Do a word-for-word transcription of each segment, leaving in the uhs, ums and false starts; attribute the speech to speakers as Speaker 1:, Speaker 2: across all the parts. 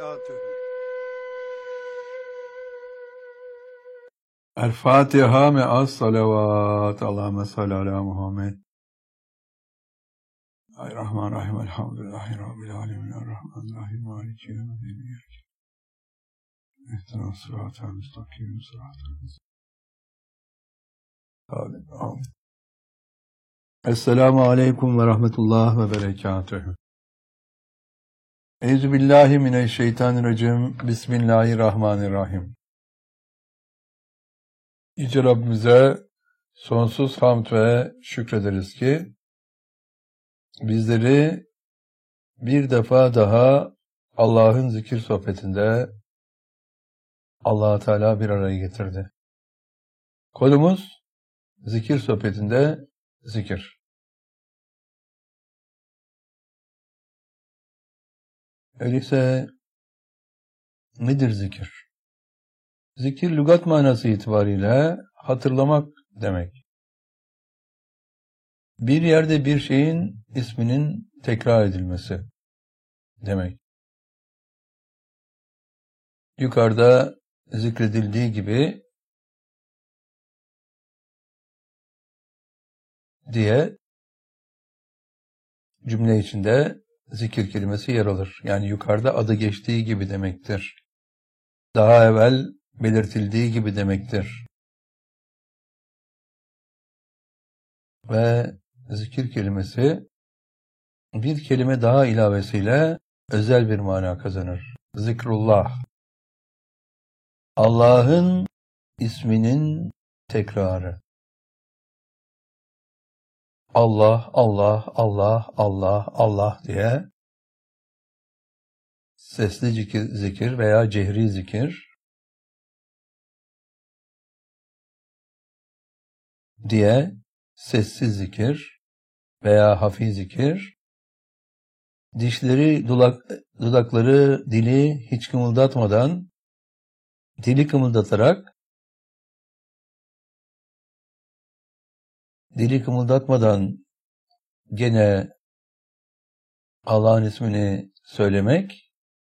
Speaker 1: وبركاته.
Speaker 2: الفاتحة مع الصلوات. اللهم صل على محمد. الرحمن الرحيم الحمد لله رب العالمين الرحمن الرحيم مالك يوم الدين اهدنا الصراط المستقيم صراط المستقيم. Esselamu Aleyküm ve Rahmetullah ve Berekatühü. Euzubillahimineşşeytanirracim. Bismillahirrahmanirrahim. Yüce Rabbimize sonsuz hamd ve şükrederiz ki bizleri bir defa daha Allah'ın zikir sohbetinde Allah-u Teala bir araya getirdi. Konumuz zikir sohbetinde zikir. Öyleyse nedir zikir? Zikir lügat manası itibariyle hatırlamak demek. Bir yerde bir şeyin isminin tekrar edilmesi demek. Yukarıda zikredildiği gibi diye cümle içinde zikir kelimesi yer alır. Yani yukarıda adı geçtiği gibi demektir. Daha evvel belirtildiği gibi demektir. Ve zikir kelimesi bir kelime daha ilavesiyle özel bir mana kazanır. Zikrullah. Allah'ın isminin tekrarı. Allah, Allah, Allah, Allah, Allah diye sesli zikir, zikir veya cehri zikir diye sessiz zikir veya hafif zikir, dişleri, dudak, dudakları, dili hiç kımıldatmadan, dili kımıldatarak, dili kımıldatmadan gene Allah'ın ismini söylemek,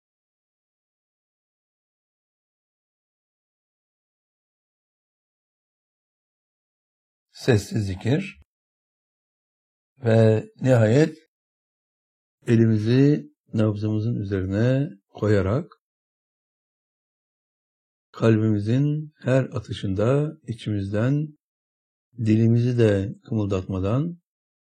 Speaker 2: sessiz zikir ve nihayet elimizi nabzımızın üzerine koyarak kalbimizin her atışında içimizden dilimizi de kımıldatmadan,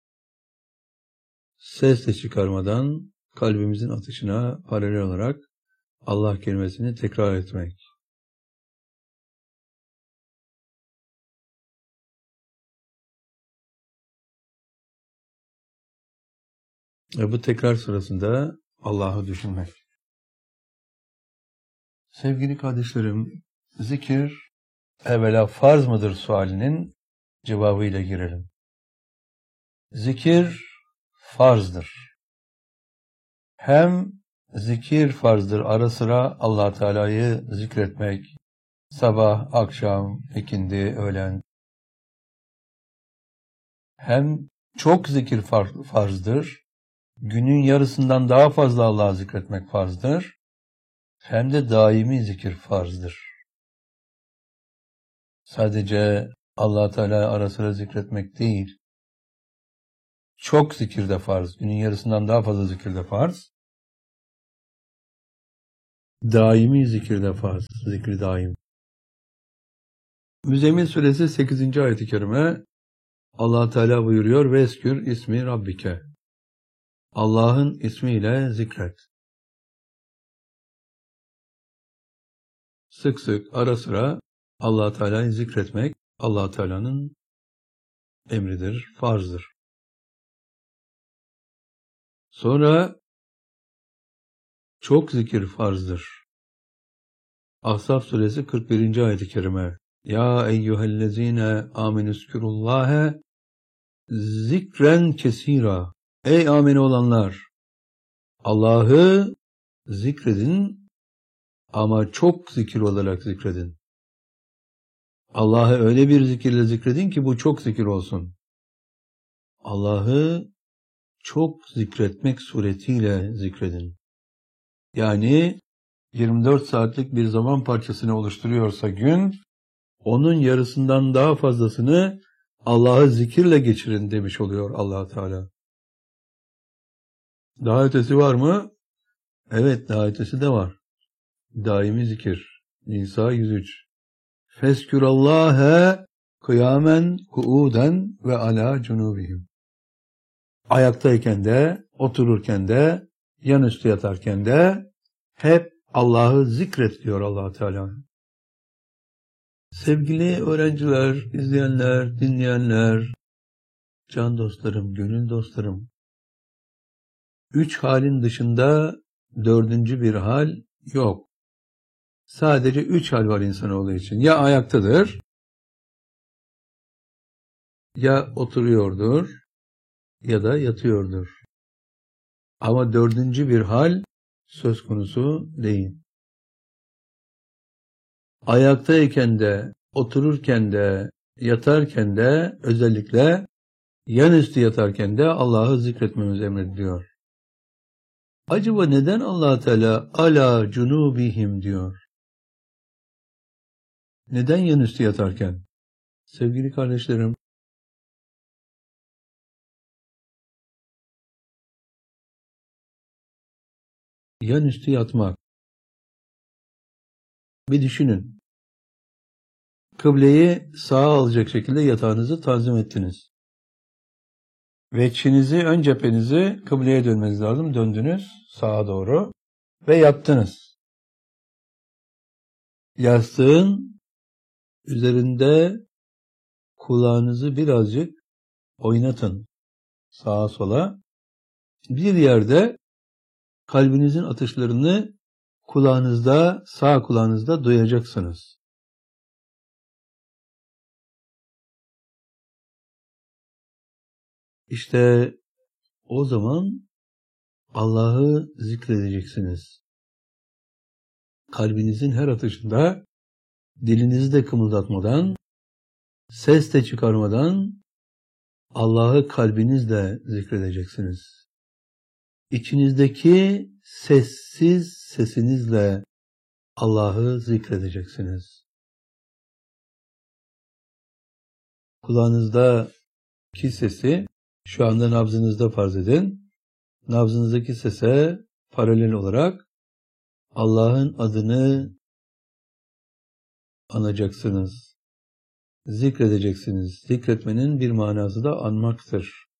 Speaker 2: ses de çıkarmadan kalbimizin atışına paralel olarak Allah kelimesini tekrar etmek. Ve bu tekrar sırasında Allah'ı düşünmek. Sevgili kardeşlerim, zikir evvela farz mıdır sualinin cevabıyla girelim. Zikir farzdır. Hem zikir farzdır, ara sıra Allah Teala'yı zikretmek, sabah, akşam, ikindi, öğlen. Hem çok zikir farzdır, günün yarısından daha fazla Allah'ı zikretmek farzdır. Hem de daimi zikir farzdır. Sadece Allah Teala ara sıra zikretmek değil, çok zikir de farz, günün yarısından daha fazla zikir de farz. Daimi zikir de farz, zikri daim. Müzzemmil Suresi sekizinci ayet-i kerime Allah Teala buyuruyor: "Veskür ismi Rabbike." Allah'ın ismiyle zikret. Sık sık ara sıra Allah Teala'yı zikretmek Allah Teala'nın emridir, farzdır. Sonra çok zikir farzdır. Ahzab suresi kırk birinci ayet-i kerime. Ya eyyühellezine amenüskürullâhe zikren kesira. Ey amin olanlar! Allah'ı zikredin ama çok zikir olarak zikredin. Allah'ı öyle bir zikirle zikredin ki bu çok zikir olsun. Allah'ı çok zikretmek suretiyle zikredin. Yani yirmi dört saatlik bir zaman parçasını oluşturuyorsa gün, onun yarısından daha fazlasını Allah'ı zikirle geçirin demiş oluyor Allah Teala. Daha ötesi var mı? Evet, daha ötesi de var. Daimi zikir. Nisa yüz üç. Feskürallâhe kıyamen kuuden ve ala cunubihim. Ayaktayken de, otururken de, yanüstü yatarken de hep Allah'ı zikret diyor Allah Teala. Sevgili öğrenciler, izleyenler, dinleyenler, can dostlarım, gönül dostlarım, üç halin dışında dördüncü bir hal yok. Sadece üç hal var insanoğlu için. Ya ayaktadır, ya oturuyordur, ya da yatıyordur. Ama dördüncü bir hal söz konusu değil. Ayaktayken de, otururken de, yatarken de, özellikle yanüstü yatarken de Allah'ı zikretmemiz emrediliyor. Acaba neden Allah Teala ala cunubihim diyor? Neden yanüstü yatarken? Sevgili kardeşlerim, yanüstü yatmak. Bir düşünün. Kıbleyi sağa alacak şekilde yatağınızı tanzim ettiniz. Veçhinizi, ön cephenizi kıbleye dönmeniz lazım. Döndünüz sağa doğru ve yattınız. Yastığın üzerinde kulağınızı birazcık oynatın sağa sola. Bir yerde kalbinizin atışlarını kulağınızda, sağ kulağınızda duyacaksınız. İşte o zaman Allah'ı zikredeceksiniz. Kalbinizin her atışında dilinizi de kımıldatmadan, ses de çıkarmadan Allah'ı kalbinizle zikredeceksiniz. İçinizdeki sessiz sesinizle Allah'ı zikredeceksiniz. Kulağınızdaki sesi şu anda nabzınızda farz edin. Nabzınızdaki sese paralel olarak Allah'ın adını anacaksınız. Zikredeceksiniz. Zikretmenin bir manası da anmaktır.